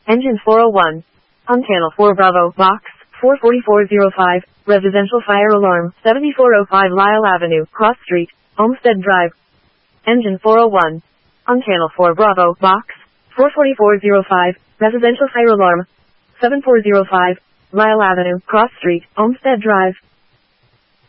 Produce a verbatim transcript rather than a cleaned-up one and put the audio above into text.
Engine four oh one. On Channel four Bravo, Box four four four zero five, Residential Fire Alarm, seventy-four oh five Lyle Avenue, Cross Street, Olmsted Drive. Engine four oh one. On Channel four Bravo, Box four four four zero five, Residential Fire Alarm, seven four zero five, Lyle Avenue, Cross Street, Olmsted Drive.